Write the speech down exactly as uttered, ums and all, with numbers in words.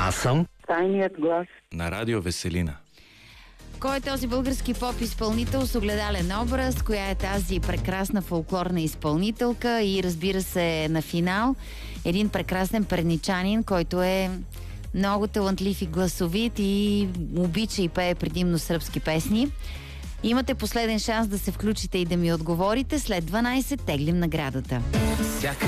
Аз съм Тайният глас на радио Веселина. Кой е този български поп-изпълнител с огледален образ? Коя е тази прекрасна фолклорна изпълнителка? И разбира се, на финал един прекрасен перничанин, който е много талантлив и гласовит и обича и пее предимно сръбски песни. Имате последен шанс да се включите и да ми отговорите. След дванайсет теглим наградата.